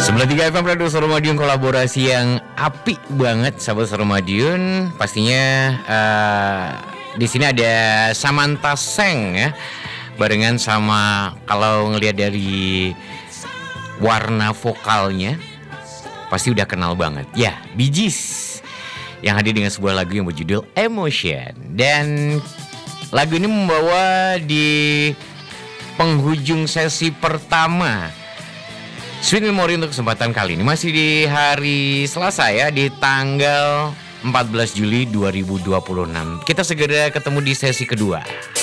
93 FM Radio Suara Madiun, kolaborasi yang apik banget sahabat Suara Madiun. Pastinya di sini ada Samantha Seng ya, barengan sama, kalau ngelihat dari warna vokalnya pasti udah kenal banget ya, Bee Gees yang hadir dengan sebuah lagu yang berjudul Emotion. Dan lagu ini membawa di penghujung sesi pertama Sweet Memory untuk kesempatan kali ini. Masih di hari Selasa ya, di tanggal 14 Juli 2026. Kita segera ketemu di sesi kedua.